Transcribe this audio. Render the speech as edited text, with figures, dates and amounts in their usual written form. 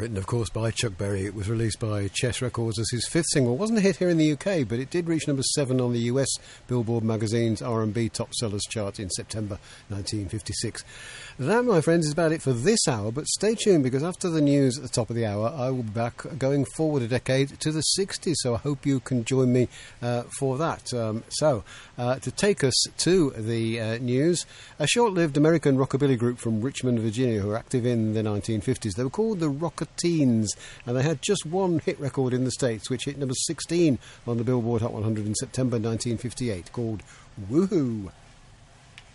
written, of course, by Chuck Berry. It was released by Chess Records as his fifth single. It wasn't a hit here in the UK, but it did reach number 7 on the US Billboard magazine's R&B top sellers chart in September 1956. That, my friends, is about it for this hour, but stay tuned, because after the news at the top of the hour, I will be back going forward a decade to the 60s, so I hope you can join me for that. To take us to the news, a short-lived American rockabilly group from Richmond, Virginia, who were active in the 1950s. They were called the Rocketeens, and they had just one hit record in the States, which hit number 16 on the Billboard Hot 100 in September 1958, called Woohoo!